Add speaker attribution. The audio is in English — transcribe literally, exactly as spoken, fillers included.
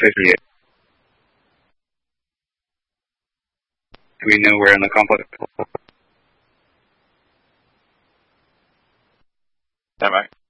Speaker 1: fifty-eight. Do we know where in the complex?
Speaker 2: Stand by.